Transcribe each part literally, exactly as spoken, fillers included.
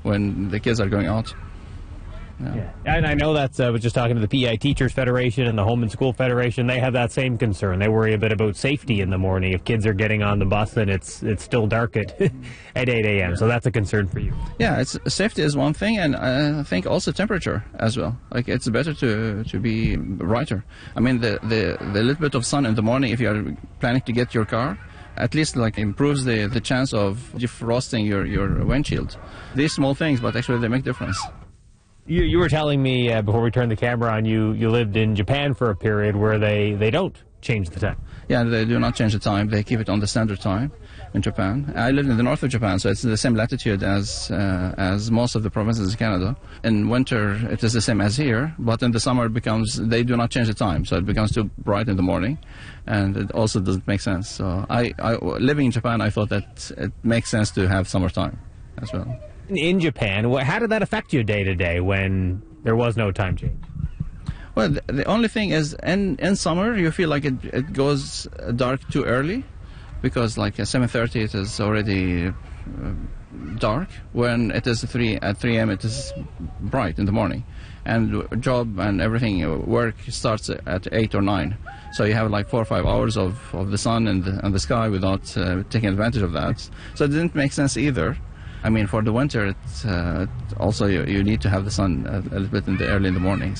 when the kids are going out. Yeah. yeah. And I know that's, I uh, was just talking to the P E I Teachers Federation and the Home and School Federation. They have that same concern. They worry a bit about safety in the morning. If kids are getting on the bus and it's it's still dark at, at eight a m So that's a concern for you. Yeah, it's safety is one thing, and I think also temperature as well. Like, it's better to to be brighter. I mean, the, the, the little bit of sun in the morning, if you are planning to get your car, at least like improves the, the chance of defrosting your, your windshield. These small things, but actually they make difference. You, you were telling me uh, before we turned the camera on, you, you lived in Japan for a period where they, they don't change the time. Yeah, they do not change the time. They keep it on the standard time in Japan. I lived in the north of Japan, so it's the same latitude as uh, as most of the provinces in Canada. In winter, it is the same as here, but in the summer, it becomes they do not change the time, so it becomes too bright in the morning, and it also doesn't make sense. So I, I living in Japan, I thought that it makes sense to have summertime as well. In Japan, how did that affect you day to day when there was no time change? Well, the, the only thing is, in, in summer, you feel like it, it goes dark too early, because like at seven thirty it is already uh, dark. When it is three at three a m it is bright in the morning, and job and everything, work starts at eight or nine. So you have like four or five hours of, of the sun and the, and the sky without uh, taking advantage of that. So it didn't make sense either. I mean, for the winter, it's, uh, also you, you need to have the sun a, a little bit in the early in the mornings.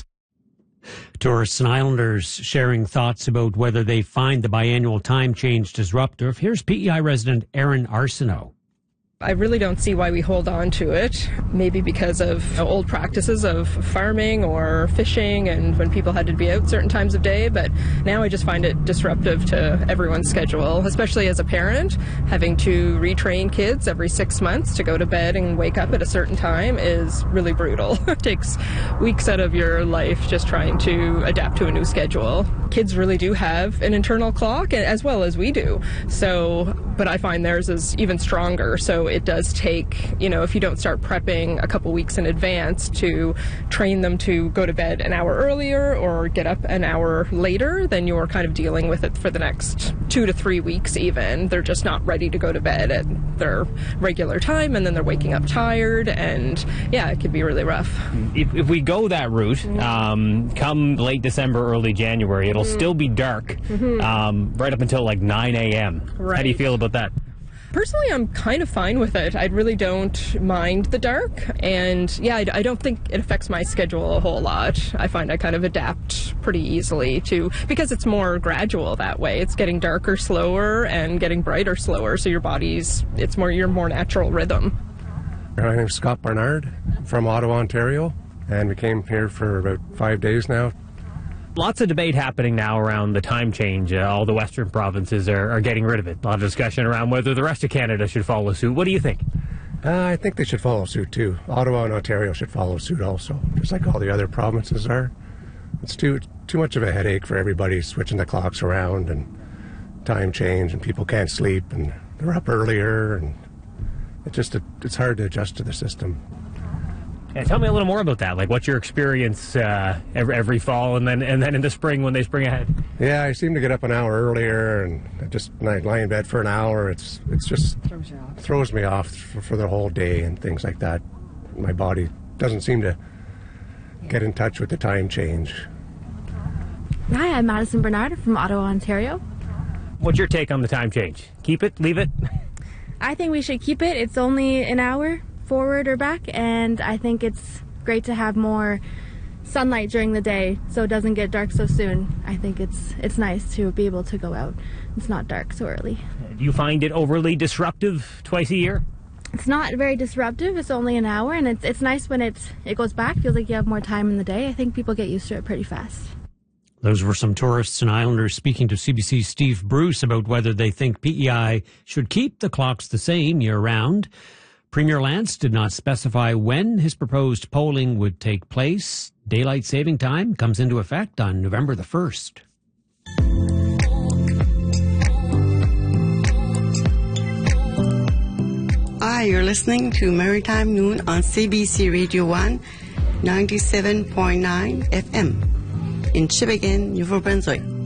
Tourists and islanders sharing thoughts about whether they find the biannual time change disruptive. Here's P E I resident Erin Arsenault. I really don't see why we hold on to it. Maybe because of you know, old practices of farming or fishing, and when people had to be out certain times of day. But now I just find it disruptive to everyone's schedule, especially as a parent. Having to retrain kids every six months to go to bed and wake up at a certain time is really brutal. It takes weeks out of your life just trying to adapt to a new schedule. Kids really do have an internal clock, as well as we do. So, but I find theirs is even stronger. So it does take, you know, if you don't start prepping a couple weeks in advance to train them to go to bed an hour earlier or get up an hour later, then you're kind of dealing with it for the next two to three weeks even. They're just not ready to go to bed at their regular time, and then they're waking up tired, and yeah, it can be really rough. If, if we go that route, um, come late December, early January, it'll mm. still be dark mm-hmm. um, right up until like nine a m Right. How do you feel about that? Personally, I'm kind of fine with it. I really don't mind the dark, and yeah, I, I don't think it affects my schedule a whole lot. I find I kind of adapt pretty easily to, because it's more gradual that way. It's getting darker slower and getting brighter slower, so your body's, it's more your more natural rhythm. My name's Scott Barnard from Ottawa, Ontario, and we came here for about five days now. Lots of debate happening now around the time change. Uh, all the western provinces are, are getting rid of it. A lot of discussion around whether the rest of Canada should follow suit. What do you think? Uh, I think they should follow suit too. Ottawa and Ontario should follow suit also, just like all the other provinces are. It's too too much of a headache for everybody switching the clocks around and time change, and people can't sleep and they're up earlier, and it just it, it's hard to adjust to the system. Yeah, tell me a little more about that. Like, what's your experience uh, every, every fall, and then and then in the spring when they spring ahead? Yeah, I seem to get up an hour earlier, and I just when I lie in bed for an hour, it's it's just throws, you off. throws me off for, for the whole day and things like that. My body doesn't seem to get in touch with the time change. Hi, I'm Madison Bernard from Ottawa, Ontario. What's your take on the time change? Keep it? Leave it? I think we should keep it. It's only an hour forward or back, and I think it's great to have more sunlight during the day so it doesn't get dark so soon. I think it's it's nice to be able to go out. It's not dark so early. Do you find it overly disruptive twice a year? It's not very disruptive. It's only an hour, and it's it's nice when it's it goes back. Feels like you have more time in the day. I think people get used to it pretty fast. Those were some tourists and islanders speaking to C B C's Steve Bruce about whether they think P E I should keep the clocks the same year-round. Premier Lance did not specify when his proposed polling would take place. Daylight saving time comes into effect on November the first. Hi, you're listening to Maritime Noon on C B C Radio one, ninety-seven point nine F M in Sheboygan, New Brunswick.